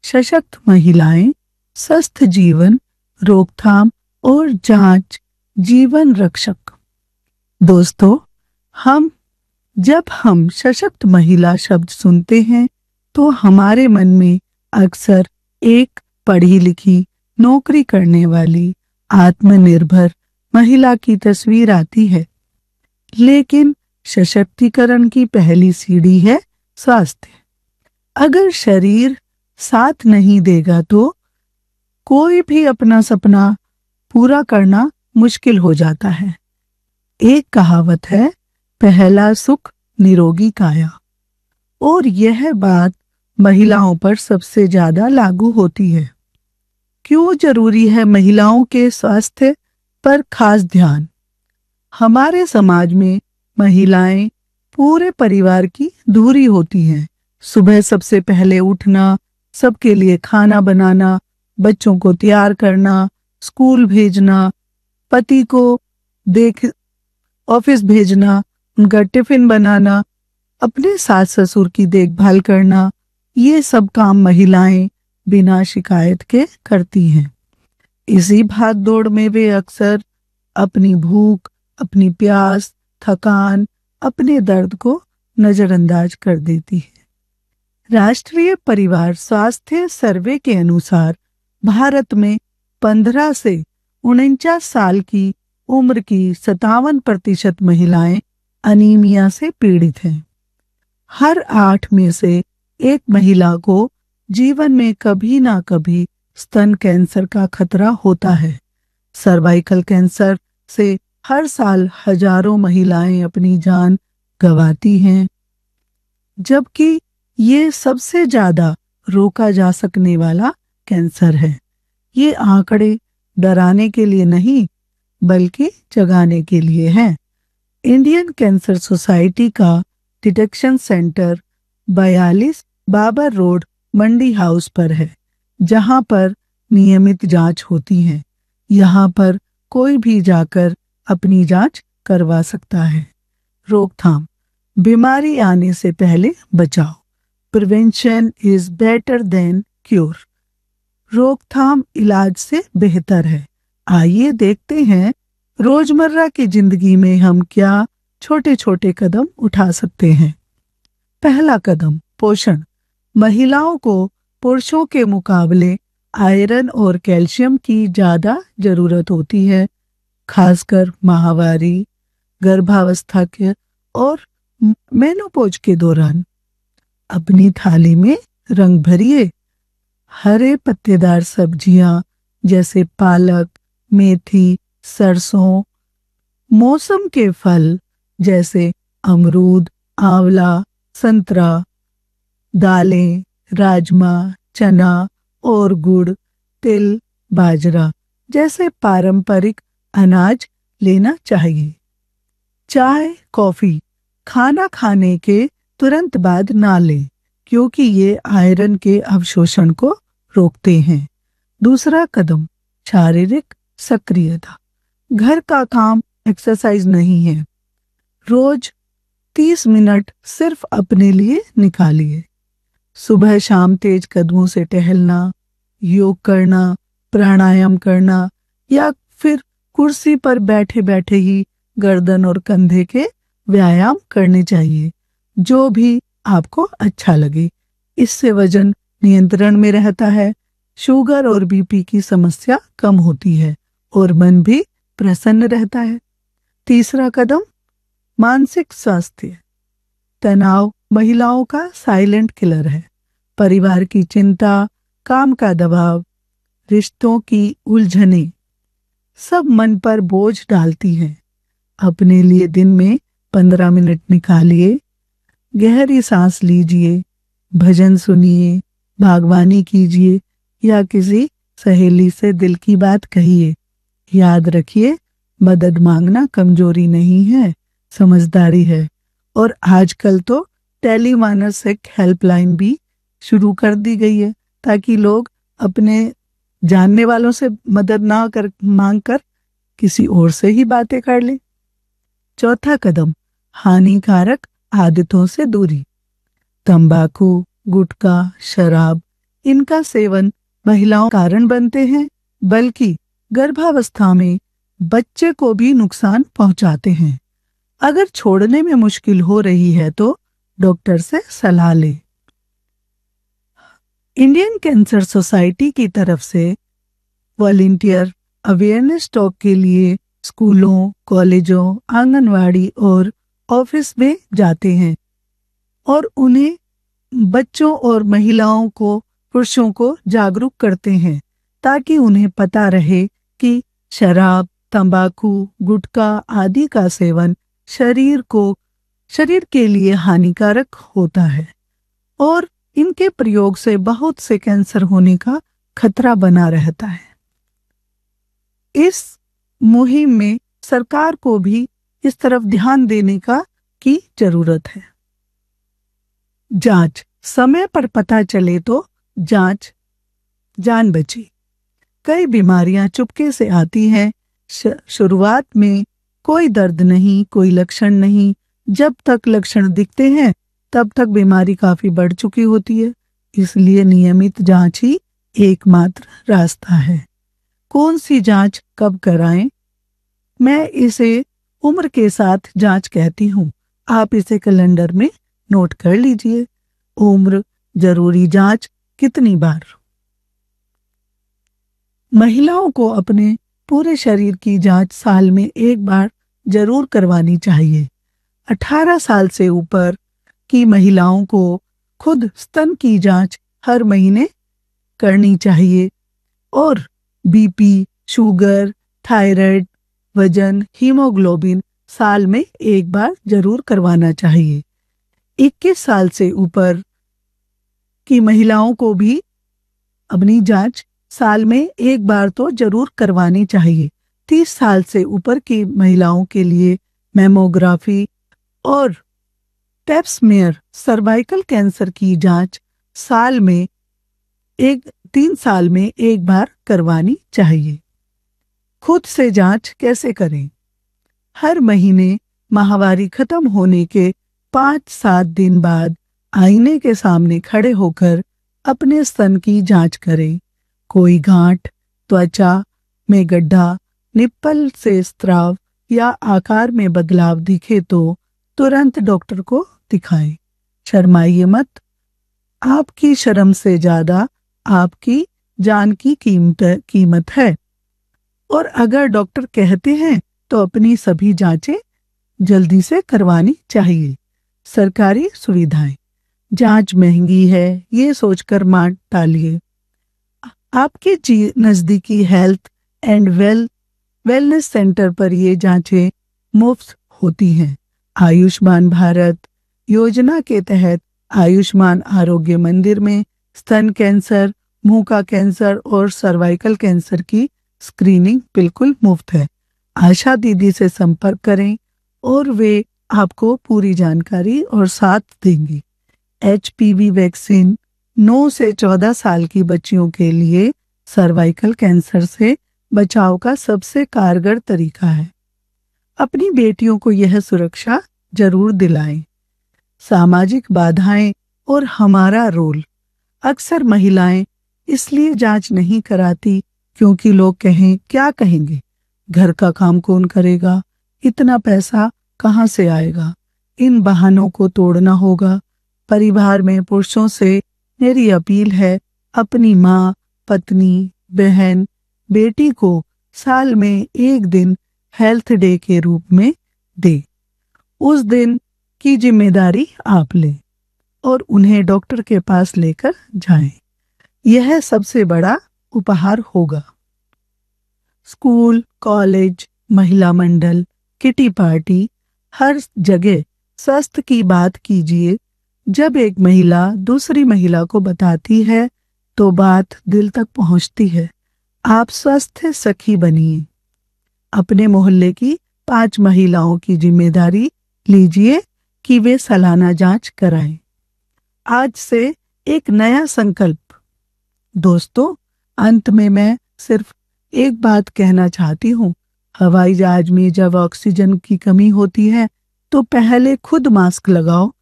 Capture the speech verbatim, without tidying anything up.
सशक्त महिलाएं, स्वस्थ जीवन, रोकथाम और जांच, जीवन रक्षक। दोस्तों, हम जब हम सशक्त महिला शब्द सुनते हैं तो हमारे मन में अक्सर एक पढ़ी लिखी, नौकरी करने वाली, आत्मनिर्भर महिला की तस्वीर आती है। लेकिन सशक्तिकरण की पहली सीढ़ी है स्वास्थ्य। अगर शरीर साथ नहीं देगा तो कोई भी अपना सपना पूरा करना मुश्किल हो जाता है। एक कहावत है, पहला सुख निरोगी काया, और यह बात महिलाओं पर सबसे ज्यादा लागू होती है। क्यों जरूरी है महिलाओं के स्वास्थ्य पर खास ध्यान? हमारे समाज में महिलाएं पूरे परिवार की धुरी होती हैं। सुबह सबसे पहले उठना, सबके लिए खाना बनाना, बच्चों को तैयार करना, स्कूल भेजना, पति को देख ऑफिस भेजना, उनका टिफिन बनाना, अपने सास ससुर की देखभाल करना, ये सब काम महिलाएं बिना शिकायत के करती हैं। इसी भाग दौड़ में वे अक्सर अपनी भूख, अपनी प्यास, थकान, अपने दर्द को नजरअंदाज कर देती है। राष्ट्रीय परिवार स्वास्थ्य सर्वे के अनुसार भारत में पंद्रह से उनचास साल की उम्र की सत्तावन प्रतिशत महिलाएं अनीमिया से पीड़ित हैं। हर आठ में से एक महिला को जीवन में कभी ना कभी स्तन कैंसर का खतरा होता है। सर्वाइकल कैंसर से हर साल हजारों महिलाएं अपनी जान गंवाती हैं, जबकि ये सबसे ज्यादा रोका जा सकने वाला कैंसर है। ये आंकड़े डराने के लिए नहीं बल्कि जगाने के लिए हैं। इंडियन कैंसर सोसाइटी का डिटेक्शन सेंटर बयालीस बाबर रोड, मंडी हाउस पर है, जहां पर नियमित जांच होती है। यहां पर कोई भी जाकर अपनी जांच करवा सकता है। रोकथाम, बीमारी आने से पहले बचाव। Prevention is better than cure. रोकथाम इलाज से बेहतर है। आइए देखते हैं रोजमर्रा की जिंदगी में हम क्या छोटे छोटे कदम उठा सकते हैं। पहला कदम, पोषण। महिलाओं को पुरुषों के मुकाबले आयरन और कैल्शियम की ज्यादा जरूरत होती है, खासकर माहवारी, गर्भावस्था के और मेनोपॉज के दौरान। अपनी थाली में रंग भरिए। हरे पत्तेदार सब्जियां जैसे पालक, मेथी, सरसों, मौसम के फल जैसे अमरूद, आंवला, संतरा, दालें, राजमा, चना और गुड़, तिल, बाजरा जैसे पारंपरिक अनाज लेना चाहिए। चाय, कॉफी खाना खाने के तुरंत बाद ना लें, क्योंकि ये आयरन के अवशोषण को रोकते हैं। दूसरा कदम, शारीरिक सक्रियता। घर का काम एक्सरसाइज नहीं है। रोज तीस मिनट सिर्फ अपने लिए निकालिए। सुबह शाम तेज कदमों से टहलना, योग करना, प्राणायाम करना या फिर कुर्सी पर बैठे बैठे ही गर्दन और कंधे के व्यायाम करने चाहिए, जो भी आपको अच्छा लगे। इससे वजन नियंत्रण में रहता है, शुगर और बीपी की समस्या कम होती है और मन भी प्रसन्न रहता है। तीसरा कदम, मानसिक स्वास्थ्य। तनाव महिलाओं का साइलेंट किलर है। परिवार की चिंता, काम का दबाव, रिश्तों की उलझनें सब मन पर बोझ डालती हैं। अपने लिए दिन में पंद्रह मिनट निकालिए, गहरी सांस लीजिए, भजन सुनिए, बागवानी कीजिए या किसी सहेली से दिल की बात कहिए। याद रखिए, मदद मांगना कमजोरी नहीं है, समझदारी है। और आजकल तो टेलीमानसिक हेल्पलाइन भी शुरू कर दी गई है, ताकि लोग अपने जानने वालों से मदद ना कर मांग कर किसी और से ही बातें कर लें। चौथा कदम, हानिकारक आदतों से दूरी। तंबाकू, गुटखा, शराब इनका सेवन महिलाओं का कारण बनते हैं, बल्कि गर्भावस्था में बच्चे को भी नुकसान पहुंचाते हैं। अगर छोड़ने में मुश्किल हो रही है तो डॉक्टर से सलाह ले। इंडियन कैंसर सोसाइटी की तरफ से वॉलंटियर अवेयरनेस टॉक के लिए स्कूलों, कॉलेजों, आंगनवाड़ी और ऑफिस में जाते हैं और उन्हें बच्चों और महिलाओं को, पुरुषों को जागरूक करते हैं, ताकि उन्हें पता रहे कि शराब, तंबाकू, गुटखा आदि का सेवन शरीर को शरीर के लिए हानिकारक होता है और इनके प्रयोग से बहुत से कैंसर होने का खतरा बना रहता है। इस मुहिम में सरकार को भी इस तरफ ध्यान देने का की जरूरत है। जांच समय पर पता चले तो जांच जान बची। कई बीमारियां चुपके से आती हैं। शुरुआत में कोई दर्द नहीं, कोई लक्षण नहीं। जब तक लक्षण दिखते हैं तब तक बीमारी काफी बढ़ चुकी होती है। इसलिए नियमित जांच ही एकमात्र रास्ता है। कौन सी जांच कब कराएं? मैं इसे उम्र के साथ जांच कहती हूँ। आप इसे कैलेंडर में नोट कर लीजिए। उम्र, जरूरी जांच कितनी बार? महिलाओं को अपने पूरे शरीर की जांच साल में एक बार जरूर करवानी चाहिए। अठारह साल से ऊपर की महिलाओं को खुद स्तन की जांच हर महीने करनी चाहिए और बीपी, शुगर, थायराइड, वजन, हीमोग्लोबिन साल में एक बार जरूर करवाना चाहिए। इक्कीस साल से ऊपर की महिलाओं को भी अपनी जांच साल में एक बार तो जरूर करवानी चाहिए। तीस साल से ऊपर की महिलाओं के लिए मैमोग्राफी और पेप्समेयर सर्वाइकल कैंसर की जांच साल में एक तीन साल में एक बार करवानी चाहिए। खुद से जांच कैसे करें? हर महीने माहवारी खत्म होने के पाँच सात दिन बाद आईने के सामने खड़े होकर अपने स्तन की जांच करें। कोई गांठ, त्वचा में गड्ढा, निप्पल से स्त्राव या आकार में बदलाव दिखे तो तुरंत डॉक्टर को दिखाएं। शर्माइए मत। आपकी शर्म से ज्यादा आपकी जान की कीमत कीमत है। और अगर डॉक्टर कहते हैं तो अपनी सभी जांचें जल्दी से करवानी चाहिए। सरकारी सुविधाएं। जांच महंगी है ये सोचकर मत टालिए। आपके जी नजदीकी health and well wellness centre पर ये जांचें मुफ्त होती हैं। आयुष्मान भारत योजना के तहत आयुष्मान आरोग्य मंदिर में स्तन कैंसर, मुंह का कैंसर और सर्वाइकल कैंसर की स्क्रीनिंग बिल्कुल मुफ्त है। आशा दीदी से संपर्क करें और वे आपको पूरी जानकारी और साथ देंगी। एचपीवी वैक्सीन नौ से चौदह साल की बच्चियों के लिए सर्वाइकल कैंसर से बचाव का सबसे कारगर तरीका है। अपनी बेटियों को यह सुरक्षा जरूर दिलाएं। सामाजिक बाधाएं और हमारा रोल। अक्सर महिलाएं इसलिए जांच नहीं कराती क्योंकि लोग कहें क्या कहेंगे, घर का काम कौन करेगा, इतना पैसा कहाँ से आएगा। इन बहानों को तोड़ना होगा। परिवार में पुरुषों से मेरी अपील है, अपनी माँ, पत्नी, बहन, बेटी को साल में एक दिन हेल्थ डे के रूप में दे। उस दिन की जिम्मेदारी आप लें और उन्हें डॉक्टर के पास लेकर जाएं। यह सबसे बड़ा उपहार होगा। स्कूल, कॉलेज, महिला मंडल, किटी पार्टी, हर जगह स्वास्थ्य की बात कीजिए। जब एक महिला दूसरी महिला को बताती है तो बात दिल तक पहुंचती है। आप स्वास्थ्य सखी बनिए। अपने मोहल्ले की पांच महिलाओं की जिम्मेदारी लीजिए कि वे सालाना जांच कराएं। आज से एक नया संकल्प। दोस्तों, अंत में मैं सिर्फ एक बात कहना चाहती हूँ। हवाई जहाज में जब ऑक्सीजन की कमी होती है तो पहले खुद मास्क लगाओ,